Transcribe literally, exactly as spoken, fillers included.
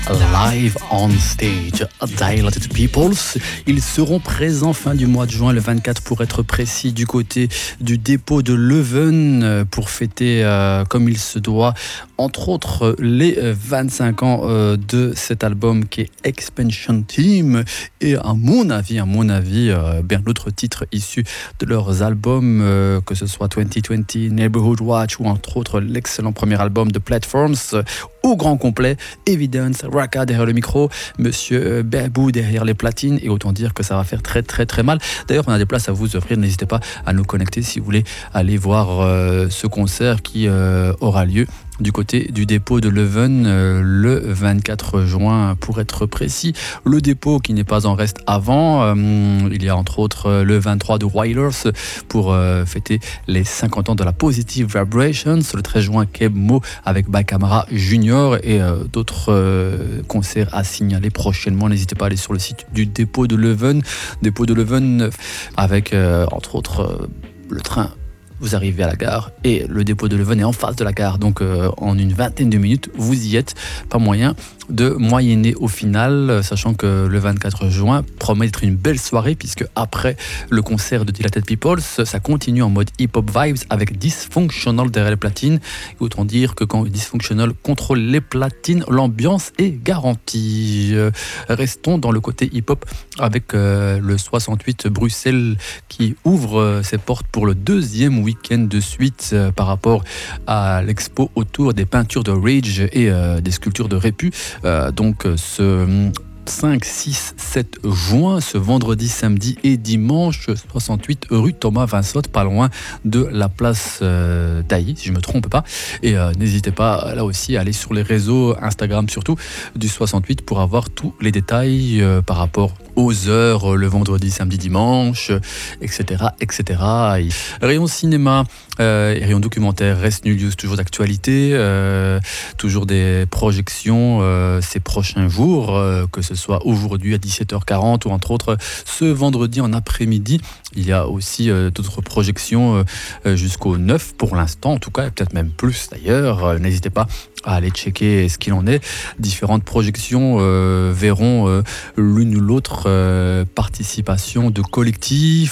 Live on stage, Dilated Peoples. Ils seront présents fin du mois de juin, le vingt-quatre pour être précis, du côté du dépôt de Leuven pour fêter euh, comme il se doit, entre autres, les vingt-cinq ans euh, de cet album qui est Expansion Team. Et à mon avis, à mon avis, euh, bien d'autres titres issus de leurs albums, euh, que ce soit vingt vingt, Neighborhood Watch ou entre autres l'excellent premier album de Platforms, euh, au grand complet, Evidence, Raka derrière le micro, Monsieur Babou derrière les platines, et autant dire que ça va faire très très très mal. D'ailleurs, on a des places à vous offrir, n'hésitez pas à nous connecter si vous voulez aller voir euh, ce concert qui euh, aura lieu du côté du dépôt de Leuven euh, le vingt-quatre juin pour être précis. Le dépôt qui n'est pas en reste avant, euh, il y a entre autres euh, le vingt-trois de Wailers pour euh, fêter les cinquante ans de la Positive Vibrations, le treize juin Kebmo avec Bakamara Junior et euh, d'autres euh, concerts à signaler prochainement. N'hésitez pas à aller sur le site du dépôt de Leuven, dépôt de Leuven avec euh, entre autres euh, le train. Vous arrivez à la gare et le dépôt de Leuven est en face de la gare. Donc euh, en une vingtaine de minutes, vous y êtes. Pas moyen de moyenner au final, sachant que le vingt-quatre juin promet d'être une belle soirée, puisque après le concert de Dilated Peoples, ça continue en mode hip-hop vibes avec Dysfunctional derrière les platines. Et autant dire que quand Dysfunctional contrôle les platines, l'ambiance est garantie. Euh, restons dans le côté hip-hop avec euh, le soixante-huit Bruxelles qui ouvre euh, ses portes pour le deuxième week-end de suite euh, par rapport à l'expo autour des peintures de Rage et euh, des sculptures de Répu. Euh, donc ce cinq, six, sept juin, ce vendredi, samedi et dimanche, soixante-huit rue Thomas Vinsotte, pas loin de la place euh, d'Ailly, si je ne me trompe pas. Et euh, n'hésitez pas, là aussi, à aller sur les réseaux, Instagram surtout, du soixante-huit pour avoir tous les détails euh, par rapport aux heures, le vendredi, samedi, dimanche, et cetera, et cetera. Et rayon cinéma euh, et rayon documentaire, Rest Nullius, toujours d'actualité, euh, toujours des projections euh, ces prochains jours, euh, que ce soit aujourd'hui à dix-sept heures quarante ou entre autres ce vendredi en après-midi. Il y a aussi euh, d'autres projections euh, jusqu'au neuf pour l'instant, en tout cas, et peut-être même plus d'ailleurs. Euh, n'hésitez pas à aller checker ce qu'il en est. Différentes projections euh, verront euh, l'une ou l'autre euh, participation de collectifs